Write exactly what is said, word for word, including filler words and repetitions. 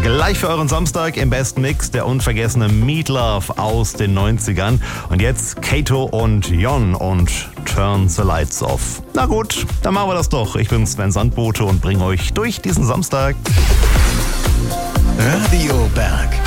Gleich für euren Samstag im besten Mix der unvergessene Meat Love aus den neunzigern. Und jetzt Kato und Jon und Turn the Lights Off. Na gut, dann machen wir das doch. Ich bin Sven Sandbote und bringe euch durch diesen Samstag. Radio Berg.